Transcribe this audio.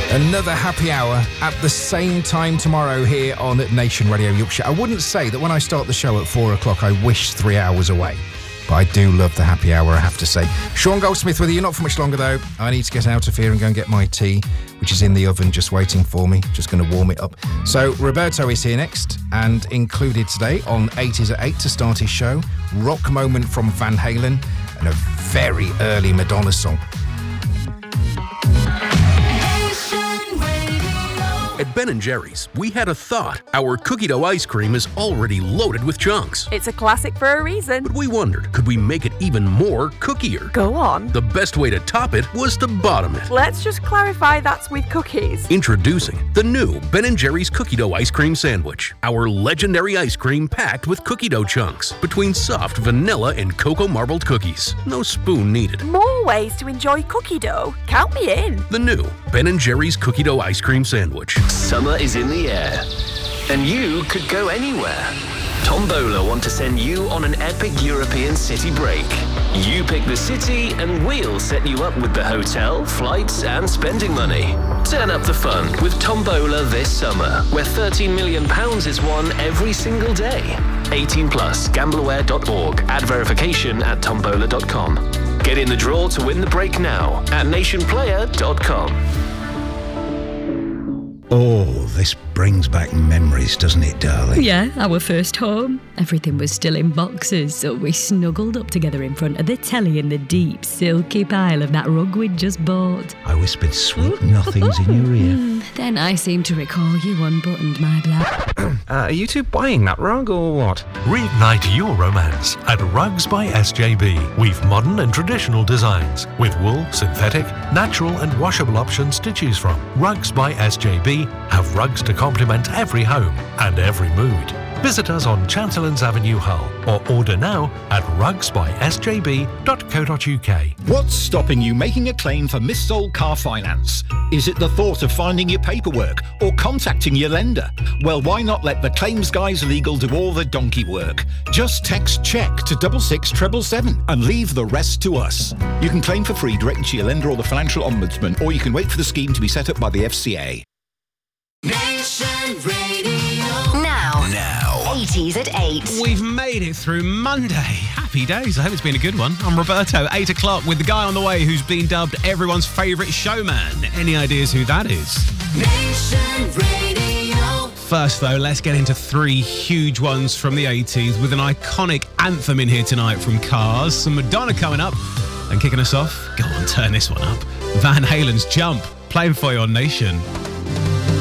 Another happy hour at the same time tomorrow here on Nation Radio Yorkshire. I wouldn't say that when I start the show at 4 o'clock I wish 3 hours away, but I do love the happy hour, I have to say. Sean Goldsmith with you, not for much longer though. I need to get out of here and go and get my tea, which is in the oven just waiting for me. Just going to warm it up. So Roberto is here next, and included today on 80s at 8 to start his show, Rock Moment from Van Halen and a very early Madonna song. At Ben & Jerry's, we had a thought. Our cookie dough ice cream is already loaded with chunks. It's a classic for a reason. But we wondered, could we make it even more cookier? Go on. The best way to top it was to bottom it. Let's just clarify that's with cookies. Introducing the new Ben & Jerry's cookie dough ice cream sandwich. Our legendary ice cream packed with cookie dough chunks between soft vanilla and cocoa marbled cookies. No spoon needed. More ways to enjoy cookie dough. Count me in. The new Ben & Jerry's cookie dough ice cream sandwich. Summer is in the air, and you could go anywhere. Tombola want to send you on an epic European city break. You pick the city, and we'll set you up with the hotel, flights, and spending money. Turn up the fun with Tombola this summer, where £13 million is won every single day. 18 plus, gambleaware.org. Add verification at tombola.com. Get in the draw to win the break now at nationplayer.com. Oh, this brings back memories, doesn't it, darling? Yeah, our first home. Everything was still in boxes, so we snuggled up together in front of the telly in the deep, silky pile of that rug we'd just bought. I whispered sweet nothings in your ear. Then I seem to recall you unbuttoned my blouse. Are you two buying that rug or what? Reignite your romance at Rugs by SJB. We've modern and traditional designs with wool, synthetic, natural and washable options to choose from. Rugs by SJB have rugs to complement every home and every mood. Visit us on Chancellors Avenue, Hull, or order now at rugsbysjb.co.uk. What's stopping you making a claim for missold car finance? Is it the thought of finding your paperwork or contacting your lender? Well, why not let the Claims Guys Legal do all the donkey work? Just text CHECK to 66777 and leave the rest to us. You can claim for free directly to your lender or the Financial Ombudsman, or you can wait for the scheme to be set up by the FCA. Nation Radio. Now. 80s at 8. We've made it through Monday. Happy days. I hope it's been a good one. I'm Roberto, 8 o'clock, with the guy on the way who's been dubbed everyone's favourite showman. Any ideas who that is? Nation Radio. First, though, let's get into three huge ones from the 80s with an iconic anthem in here tonight from Cars. Some Madonna coming up. And kicking us off, go on, turn this one up. Van Halen's Jump, playing for you on Nation.